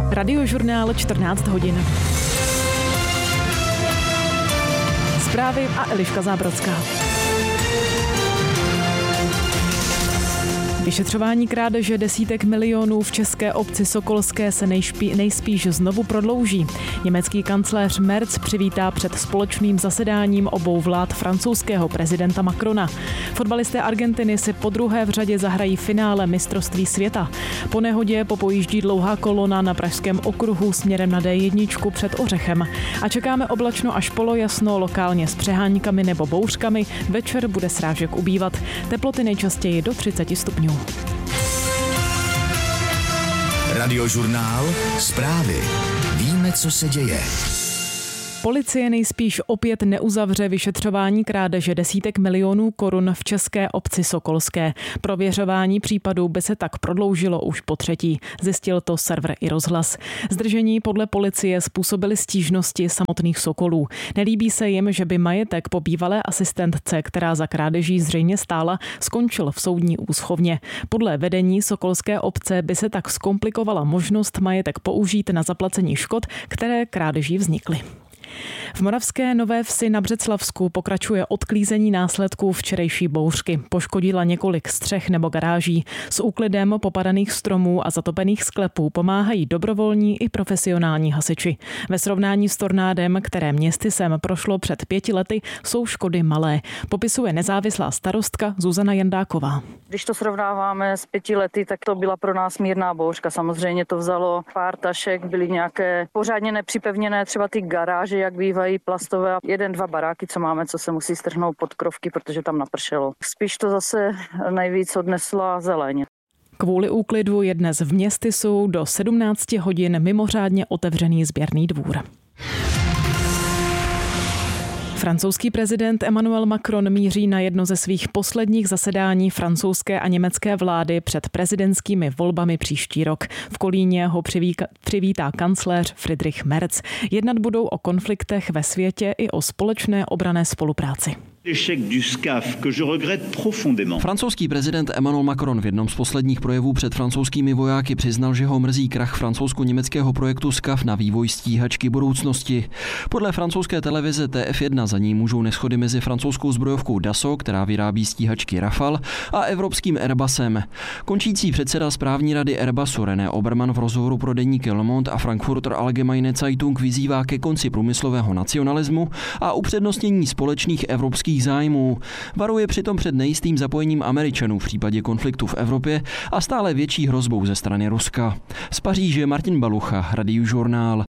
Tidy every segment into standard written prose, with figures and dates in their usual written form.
Radiožurnál 14 hodin. Zprávy a Eliška Zábrodská. Vyšetřování krádeže desítek milionů v české obci Sokolské se nejspíš znovu prodlouží. Německý kancléř Merz přivítá před společným zasedáním obou vlád francouzského prezidenta Macrona. Fotbalisté Argentiny si podruhé v řadě zahrají finále mistrovství světa. Po nehodě popojíždí dlouhá kolona na Pražském okruhu směrem na D1 před Ořechem. A čekáme oblačno až polojasno, lokálně s přeháňkami nebo bouřkami. Večer bude srážek ubývat. Teploty nejčastěji do 30 stupňů. Radiožurnál, zprávy. Víme, co se děje. Policie nejspíš opět neuzavře vyšetřování krádeže desítek milionů korun v české obci Sokolské. Prověřování případů by se tak prodloužilo už po třetí. Zjistil to server iRozhlas. Zdržení podle policie způsobily stížnosti samotných Sokolů. Nelíbí se jim, že by majetek po bývalé asistentce, která za krádeží zřejmě stála, skončil v soudní úschovně. Podle vedení Sokolské obce by se tak zkomplikovala možnost majetek použít na zaplacení škod, které krádeží vznikly. V moravské Nové Vsi na Břeclavsku pokračuje odklízení následků včerejší bouřky. Poškodila několik střech nebo garáží. S úklidem popadaných stromů a zatopených sklepů pomáhají dobrovolní i profesionální hasiči. Ve srovnání s tornádem, které městysem prošlo před 5 lety, jsou škody malé. Popisuje nezávislá starostka Zuzana Jandáková. Když to srovnáváme s 5 lety, tak to byla pro nás mírná bouřka. Samozřejmě to vzalo pár tašek, byly nějaké pořádně nepřipevněné, třeba ty garáže, jak bývají plastové, 1-2 baráky, co máme, co se musí strhnout pod krovky, protože tam napršelo. Spíš to zase nejvíc odnesla zeleň. Kvůli úklidu je dnes v Městysu do 17 hodin mimořádně otevřený sběrný dvůr. Francouzský prezident Emmanuel Macron míří na jedno ze svých posledních zasedání francouzské a německé vlády před prezidentskými volbami příští rok. V Kolíně ho přivítá kancléř Friedrich Merz. Jednat budou o konfliktech ve světě i o společné obranné spolupráci. Francouzský prezident Emmanuel Macron v jednom z posledních projevů před francouzskými vojáky přiznal, že ho mrzí krach francouzsko-německého projektu SCAF na vývoj stíhačky budoucnosti. Podle francouzské televize TF1 za ní můžou neshody mezi francouzskou zbrojovkou Dassault, která vyrábí stíhačky Rafale, a evropským Airbusem. Končící předseda správní rady Airbusu René Obermann v rozhovoru pro deník Le Monde a Frankfurter Allgemeine Zeitung vyzývá ke konci průmyslového nacionalismu a upřednostnění společných evropských zájmů. Varuje přitom před nejistým zapojením Američanů v případě konfliktu v Evropě a stále větší hrozbou ze strany Ruska. Z Paříže Martin Balucha, Radiožurnál.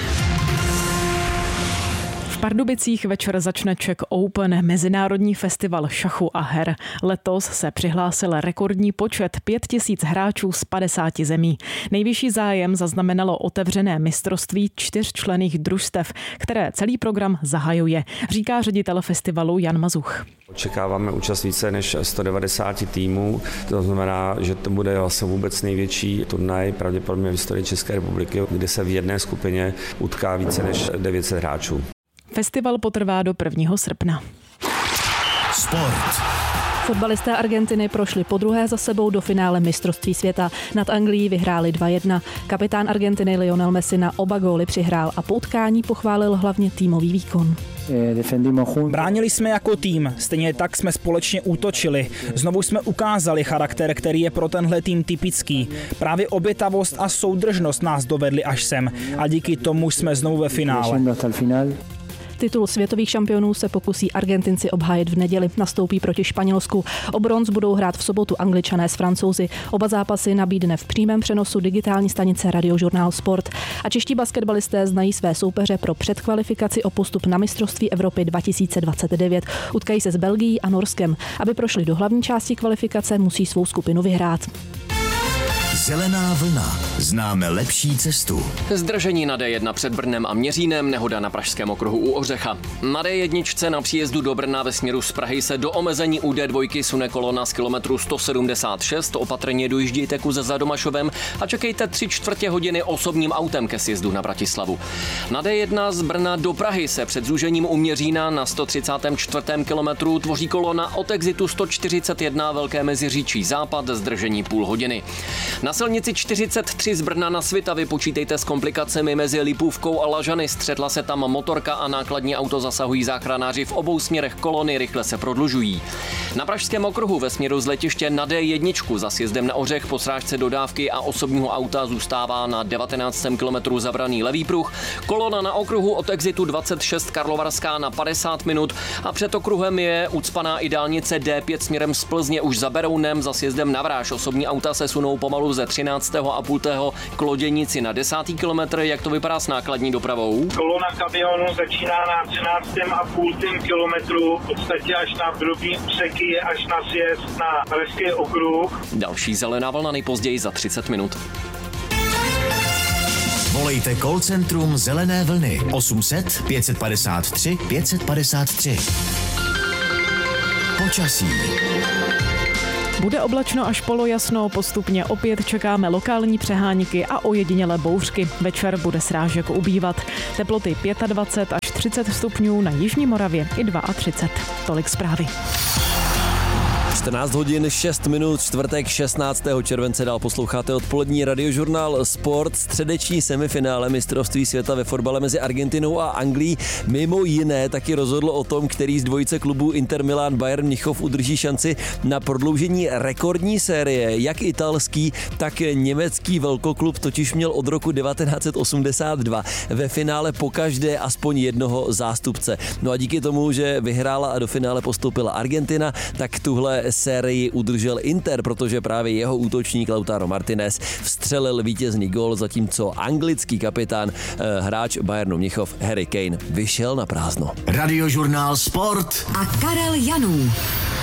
V Pardubicích večer začne Czech Open, mezinárodní festival šachu a her. Letos se přihlásil rekordní počet 5000 hráčů z 50 zemí. Nejvyšší zájem zaznamenalo otevřené mistrovství 4členných družstev, které celý program zahajuje, říká ředitel festivalu Jan Mazuch. Očekáváme účast více než 190 týmů, to znamená, že to bude vlastně vůbec největší turnaj pravděpodobně v historii České republiky, kde se v jedné skupině utká více než 900 hráčů. Festival potrvá do 1. srpna. Sport. Fotbalisté Argentiny prošli podruhé za sebou do finále mistrovství světa. Nad Anglií vyhráli 2-1. Kapitán Argentiny Lionel Messi na oba góly přihrál a po utkání pochválil hlavně týmový výkon. Bránili jsme jako tým, stejně tak jsme společně útočili. Znovu jsme ukázali charakter, který je pro tenhle tým typický. Právě obětavost a soudržnost nás dovedli až sem a díky tomu jsme znovu ve finále. Titul světových šampionů se pokusí Argentinci obhájit v neděli. Nastoupí proti Španělsku. O bronz budou hrát v sobotu Angličané s Francouzi. Oba zápasy nabídne v přímém přenosu digitální stanice Radiožurnál Sport. A čeští basketbalisté znají své soupeře pro předkvalifikaci o postup na mistrovství Evropy 2029. Utkají se s Belgií a Norskem. Aby prošli do hlavní části kvalifikace, musí svou skupinu vyhrát. Zelená vlna. Známe lepší cestu. Zdržení na D1 před Brnem a Měřínem, nehoda na Pražském okruhu u Ořecha. Na D1 na příjezdu do Brna ve směru z Prahy se do omezení u D2 sune kolona z kilometru 176. Opatrně dojíždějte kuze za Domašovem a čekejte 3/4 hodiny osobním autem ke sjezdu na Bratislavu. Na D1 z Brna do Prahy se před zúžením u Měřína na 134. kilometru tvoří kolona od exitu 141 Velké Meziříčí západ, zdržení půl hodiny. Na Na silnici 43 z Brna na Svitavy počítejte s komplikacemi mezi Lipůvkou a Lažany. Střetla se tam motorka a nákladní auto, zasahují záchranáři v obou směrech, kolony rychle se prodlužují. Na Pražském okruhu ve směru z letiště na D1 za sjezdem na Ořech po srážce dodávky a osobního auta zůstává na 19. kilometru zavraný levý pruh. Kolona na okruhu od exitu 26 Karlovarská na 50 minut a před okruhem je ucpaná i dálnice D5 směrem z Plzně už za Berounem za sjezdem na Vráž. Osobní auta se sunou pomalu ze 13,5. k Loděnici na 10. kilometr. Jak to vypadá s nákladní dopravou? Kolona kamionu začíná na 13,5. kilometru, v podstatě až na drobný úseky, až na sjezd na Pražský okruh. Další zelená vlna nejpozději za 30 minut. Volejte call centrum Zelené vlny 800 553 553. Počasí. Bude oblačno až polojasno, postupně opět čekáme lokální přeháníky a ojedinělé bouřky. Večer bude srážek ubývat. Teploty 25 až 30 stupňů, na jižní Moravě i 32. Tolik zprávy. 14 hodin 6 minut, čtvrtek 16. července dál posloucháte odpolední radiožurnál Sport. Středeční semifinále mistrovství světa ve fotbale mezi Argentinou a Anglií mimo jiné taky rozhodlo o tom, který z dvojice klubů Inter Milan Bayern Mnichov udrží šanci na prodloužení rekordní série. Jak italský, tak německý velkoklub totiž měl od roku 1982 ve finále pokaždé aspoň jednoho zástupce. No a díky tomu, že vyhrála a do finále postoupila Argentina, tak tuhle sérii udržel Inter, protože právě jeho útočník Lautaro Martinez vstřelil vítězný gól, zatímco anglický kapitán, hráč Bayernu Mnichov Harry Kane vyšel na prázdno. Radiožurnál Sport a Karel Janů.